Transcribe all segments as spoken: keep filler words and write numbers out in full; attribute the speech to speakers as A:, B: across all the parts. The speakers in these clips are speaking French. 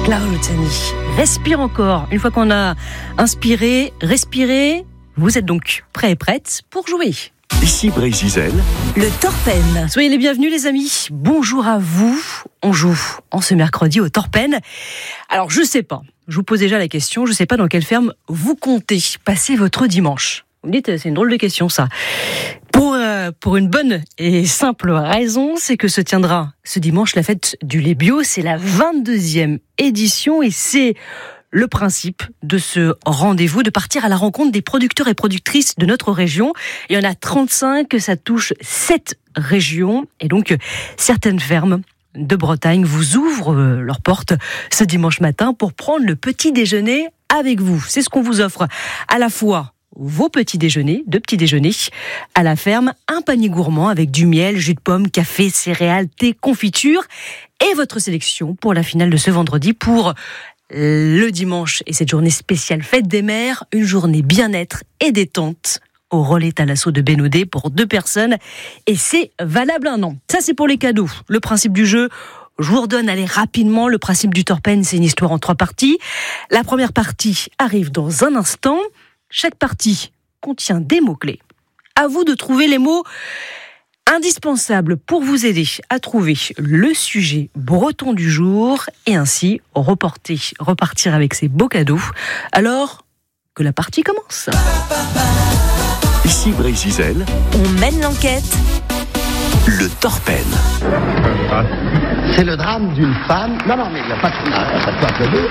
A: Clara Luciani. Respire encore. Une fois qu'on a inspiré, respiré, vous êtes donc prêts et prêtes pour jouer.
B: Ici Brésil,
A: le Torpen. Soyez les bienvenus les amis. Bonjour à vous. On joue en ce mercredi au Torpen. Alors je sais pas, je vous pose déjà la question, je sais pas dans quelle ferme vous comptez passer votre dimanche. Vous me dites, c'est une drôle de question ça. Pour, euh, pour une bonne et simple raison, c'est que se tiendra ce dimanche la fête du lait bio. C'est la vingt-deuxième édition et c'est le principe de ce rendez-vous, de partir à la rencontre des producteurs et productrices de notre région. Il y en a trente-cinq, ça touche sept régions et donc certaines fermes de Bretagne vous ouvrent leurs portes ce dimanche matin pour prendre le petit déjeuner avec vous. C'est ce qu'on vous offre à la fois vos petits déjeuners, deux petits déjeuners à la ferme, un panier gourmand avec du miel, jus de pomme, café, céréales, thé, confiture et votre sélection pour la finale de ce vendredi pour le dimanche et cette journée spéciale fête des mères, une journée bien-être et détente au Relais Thalasso de Bénodet pour deux personnes et c'est valable un an. Ça c'est pour les cadeaux. Le principe du jeu, je vous redonne, allez rapidement, le principe du Torpen, c'est une histoire en trois parties. La première partie arrive dans un instant. Chaque partie contient des mots-clés. À vous de trouver les mots indispensables pour vous aider à trouver le sujet breton du jour et ainsi reporter, repartir avec ces beaux cadeaux. Alors que la partie commence.
B: Ici Brésil,
A: on mène l'enquête.
B: Le Torpen.
C: C'est le drame d'une femme. Non, non, mais il n'y a pas de. Ah, ça peut applaudir.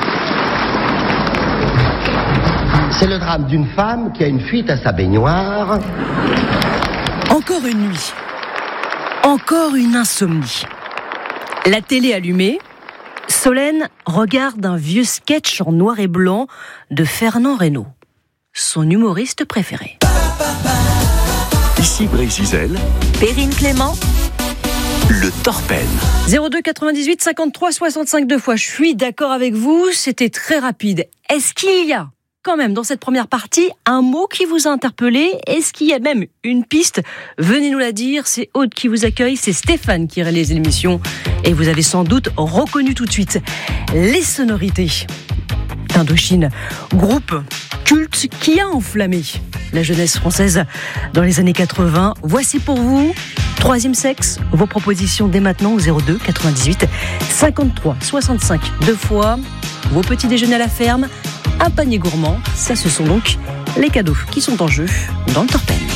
C: C'est le drame d'une femme qui a une fuite à sa baignoire.
A: Encore une nuit. Encore une insomnie. La télé allumée, Solène regarde un vieux sketch en noir et blanc de Fernand Reynaud, son humoriste préféré.
B: Ici Brésil,
A: Perrine Clément.
B: Le Torpen.
A: zéro deux quatre-vingt-dix-huit cinquante-trois soixante-cinq deux fois. Je suis d'accord avec vous, c'était très rapide. Est-ce qu'il y a quand même dans cette première partie un mot qui vous a interpellé? Est-ce qu'il y a même une piste? Venez nous la dire, c'est Aude qui vous accueille, c'est Stéphane qui réalise l'émission et vous avez sans doute reconnu tout de suite les sonorités d'Indochine, groupe culte qui a enflammé la jeunesse française dans les années quatre-vingts. Voici pour vous Troisième Sexe, vos propositions dès maintenant au zéro deux quatre-vingt-dix-huit cinquante-trois soixante-cinq deux fois, vos petits déjeuners à la ferme, un panier gourmand, ça ce sont donc les cadeaux qui sont en jeu dans le Torpen.